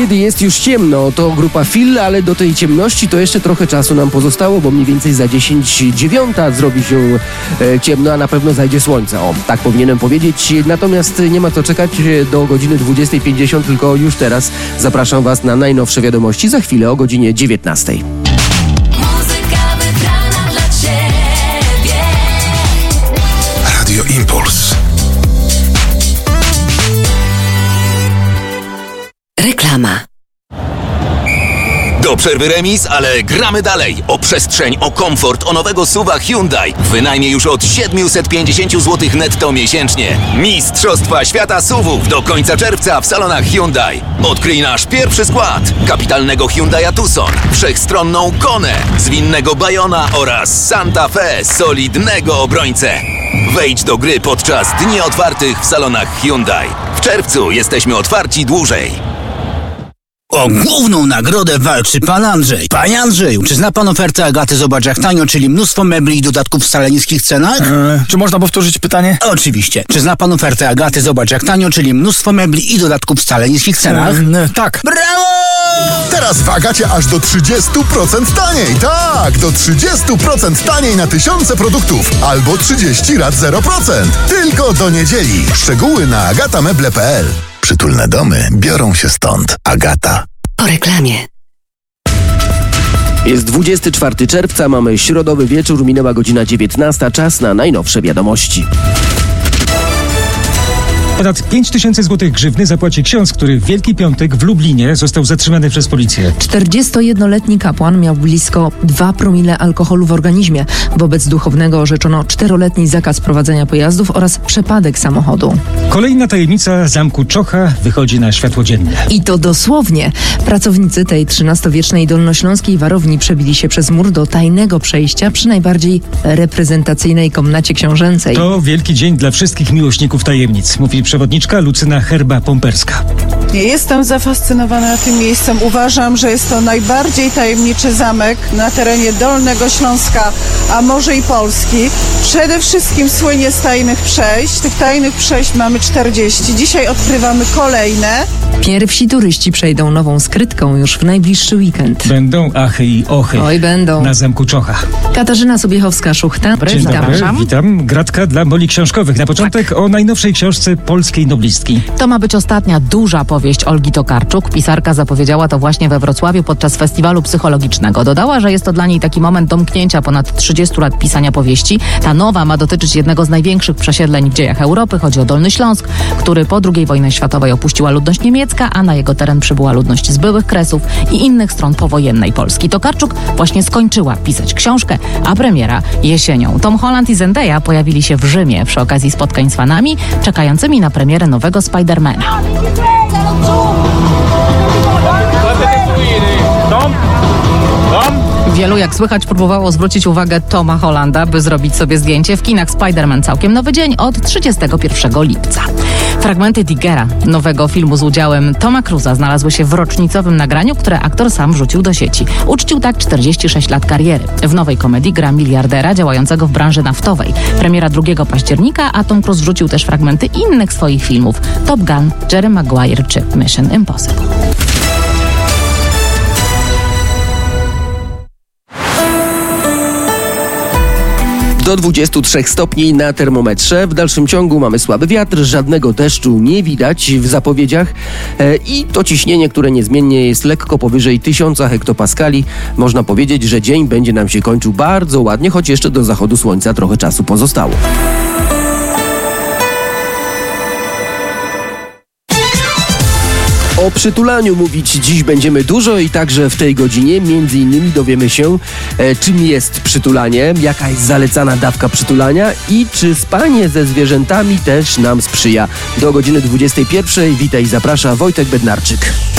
Kiedy jest już ciemno, to grupa Fil, ale do tej ciemności to jeszcze trochę czasu nam pozostało, bo mniej więcej za 10:09 zrobi się ciemno, a na pewno zajdzie słońce. O, tak powinienem powiedzieć. Natomiast nie ma co czekać do godziny 20:50, tylko już teraz zapraszam Was na najnowsze wiadomości za chwilę o godzinie 19:00. Radio Impuls. Reklama. Do przerwy remis, ale gramy dalej. O przestrzeń, o komfort, o nowego SUV-a Hyundai. Wynajmie już od 750 zł netto miesięcznie. Mistrzostwa świata SUV-ów do końca czerwca w salonach Hyundai. Odkryj nasz pierwszy skład. Kapitalnego Hyundai'a Tucson, wszechstronną Konę, zwinnego Bayona oraz Santa Fe, solidnego obrońcę. Wejdź do gry podczas dni otwartych w salonach Hyundai. W czerwcu jesteśmy otwarci dłużej. O główną nagrodę walczy pan Andrzej. Panie Andrzeju, czy zna pan ofertę Agaty Zobacz jak tanio, czyli mnóstwo mebli i dodatków w wcale niskich cenach? Czy można powtórzyć pytanie? Oczywiście. Czy zna pan ofertę Agaty Zobacz jak tanio, czyli mnóstwo mebli i dodatków w wcale niskich cenach? Tak. Brawo! Teraz w Agacie aż do 30% taniej. Tak, do 30% taniej na tysiące produktów. Albo 30 rat 0%. Tylko do niedzieli. Szczegóły na agatameble.pl. Przytulne domy biorą się stąd. Agata. Po reklamie. Jest 24 czerwca, mamy środowy wieczór, minęła godzina 19, czas na najnowsze wiadomości. Ponad 5000 zł grzywny zapłaci ksiądz, który w Wielki Piątek w Lublinie został zatrzymany przez policję. 41-letni kapłan miał blisko 2 promile alkoholu w organizmie. Wobec duchownego orzeczono 4-letni zakaz prowadzenia pojazdów oraz przepadek samochodu. Kolejna tajemnica zamku Czocha wychodzi na światło dzienne. I to dosłownie. Pracownicy tej XIII-wiecznej dolnośląskiej warowni przebili się przez mur do tajnego przejścia przy najbardziej reprezentacyjnej komnacie książęcej. To wielki dzień dla wszystkich miłośników tajemnic, mówi przewodniczka Lucyna Herba-Pomperska. Jestem zafascynowana tym miejscem. Uważam, że jest to najbardziej tajemniczy zamek na terenie Dolnego Śląska, a może i Polski. Przede wszystkim słynie z tajnych przejść. Tych tajnych przejść mamy 40. Dzisiaj odkrywamy kolejne. Pierwsi turyści przejdą nową skrytką już w najbliższy weekend. Będą achy i ochy. Oj, będą. Na zamku Czocha. Katarzyna Sobiechowska-Szuchta. Dzień dobry, witam. Gratka dla boli książkowych. Na początek o najnowszej książce polskiej noblistki. To ma być ostatnia duża powieść Olgi Tokarczuk. Pisarka zapowiedziała to właśnie we Wrocławiu podczas festiwalu psychologicznego. Dodała, że jest to dla niej taki moment domknięcia ponad 30 lat pisania powieści. Ta nowa ma dotyczyć jednego z największych przesiedleń w dziejach Europy. Chodzi o Dolny Śląsk, który po II wojnie światowej opuściła ludność niemiecka, a na jego teren przybyła ludność z byłych Kresów i innych stron powojennej Polski. Tokarczuk właśnie skończyła pisać książkę, a premiera jesienią. Tom Holland i Zendaya pojawili się w Rzymie przy okazji spotkań z fanami czekającymi na premierę nowego Spidermana. Wielu, jak słychać, próbowało zwrócić uwagę Toma Hollanda, by zrobić sobie zdjęcie. W kinach Spider-Man całkiem nowy dzień od 31 lipca. Fragmenty Diggera, nowego filmu z udziałem Toma Cruza, znalazły się w rocznicowym nagraniu, które aktor sam wrzucił do sieci. Uczcił tak 46 lat kariery. W nowej komedii gra miliardera działającego w branży naftowej. Premiera 2 października, a Tom Cruise wrzucił też fragmenty innych swoich filmów. Top Gun, Jerry Maguire czy Mission Impossible. Do 23 stopni na termometrze. W dalszym ciągu mamy słaby wiatr, żadnego deszczu nie widać w zapowiedziach i to ciśnienie, które niezmiennie jest lekko powyżej 1000 hektopaskali. Można powiedzieć, że dzień będzie nam się kończył bardzo ładnie, choć jeszcze do zachodu słońca trochę czasu pozostało. O przytulaniu mówić dziś będziemy dużo i także w tej godzinie między innymi dowiemy się, czym jest przytulanie, jaka jest zalecana dawka przytulania i czy spanie ze zwierzętami też nam sprzyja. Do godziny 21. Witaj, zaprasza Wojtek Bednarczyk.